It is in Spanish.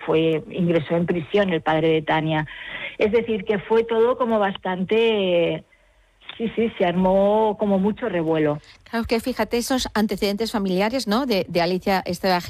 ingresó en prisión el padre de Tania. Es decir, que fue todo como bastante... Sí, se armó como mucho revuelo. Claro que fíjate esos antecedentes familiares, ¿no? De Alicia Esteva